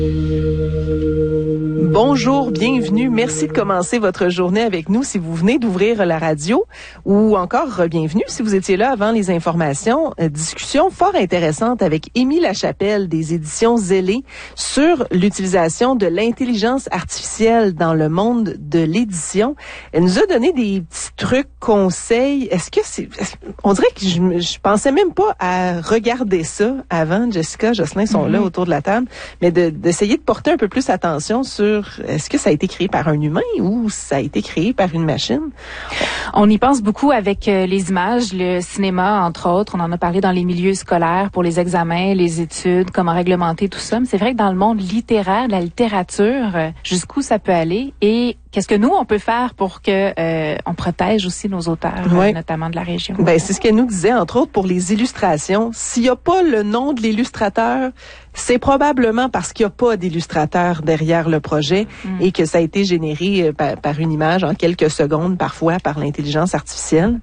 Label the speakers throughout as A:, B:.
A: Bonjour, bienvenue. Merci de commencer votre journée avec nous si vous venez d'ouvrir la radio ou encore bienvenue si vous étiez là avant les informations. Discussion fort intéressante avec Émy Lachapelle des éditions Zélé sur l'utilisation de l'intelligence artificielle dans le monde de l'édition. Elle nous a donné des petits trucs, conseils. On dirait que je pensais même pas à regarder ça avant. Jessica, Jocelyn sont là autour de la table, mais d'essayer de porter un peu plus attention sur est-ce que ça a été créé par un humain ou ça a été créé par une machine?
B: On y pense beaucoup avec les images, le cinéma, entre autres. On en a parlé dans les milieux scolaires pour les examens, les études, comment réglementer tout ça. Mais c'est vrai que dans le monde littéraire, de la littérature, jusqu'où ça peut aller et qu'est-ce que nous, on peut faire pour que on protège aussi nos auteurs, notamment de la région?
A: Ben, c'est ce qu'elle nous disait, entre autres, pour les illustrations. S'il n'y a pas le nom de l'illustrateur, c'est probablement parce qu'il n'y a pas d'illustrateur derrière le projet et que ça a été généré par une image en quelques secondes, parfois par l'intelligence artificielle.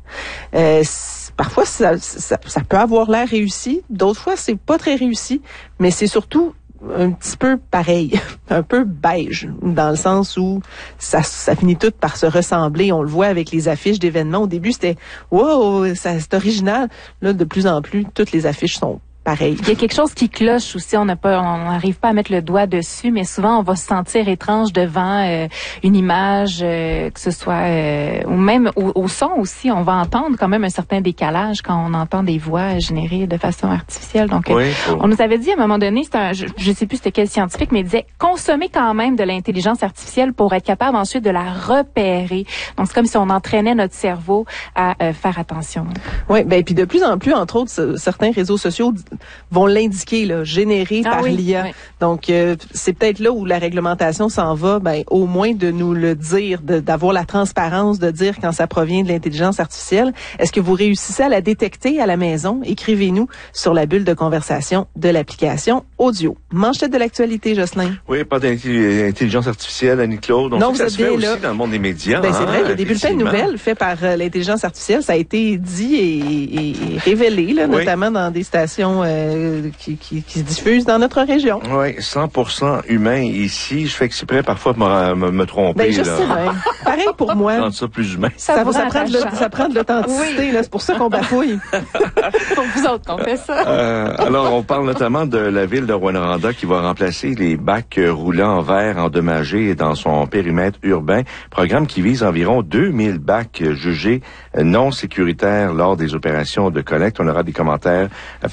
A: Parfois, ça peut avoir l'air réussi. D'autres fois, c'est pas très réussi, mais c'est surtout un petit peu pareil, un peu beige, dans le sens où ça finit tout par se ressembler. On le voit avec les affiches d'événements. Au début, c'était « wow, c'est original ». Là, de plus en plus, toutes les affiches sont pareilles.
B: Il y a quelque chose qui cloche aussi. On n'arrive pas à mettre le doigt dessus, mais souvent, on va se sentir étrange devant une image, que ce soit... ou même au son aussi, on va entendre quand même un certain décalage quand on entend des voix générées de façon artificielle. Donc, on nous avait dit à un moment donné, je sais plus c'était quel scientifique, mais il disait consommer quand même de l'intelligence artificielle pour être capable ensuite de la repérer. Donc, c'est comme si on entraînait notre cerveau à faire attention.
A: Oui, ben puis de plus en plus, entre autres, certains réseaux sociaux vont l'indiquer, là, généré par l'IA. Oui. Donc, c'est peut-être là où la réglementation s'en va, ben, au moins de nous le dire, d'avoir la transparence, de dire quand ça provient de l'intelligence artificielle. Est-ce que vous réussissez à la détecter à la maison? Écrivez-nous sur la bulle de conversation de l'application audio. Manchette de l'actualité, Jocelyn.
C: Oui, pas d'intelligence artificielle, Annie-Claude.
A: Non,
C: ça se fait aussi dans le monde des médias.
A: Ben, c'est vrai, il y a des bulletins de nouvelles faits par l'intelligence artificielle. Ça a été dit et révélé, là, notamment dans des stations qui se diffusent dans notre région.
C: Oui, 100% humain ici. Je fais exprès parfois de me tromper.
A: Ben, je sais bien. Pareil pour moi.
C: Rendre ça plus humain.
A: Ça prend de l'authenticité, là. C'est pour ça qu'on bafouille.
B: Pour vous autres qu'on fait ça.
C: Alors, on parle notamment de la ville de Rouyn-Noranda qui va remplacer les bacs roulants en verre endommagés dans son périmètre urbain. Programme qui vise environ 2000 bacs jugés non sécuritaires lors des opérations de collecte. On aura des commentaires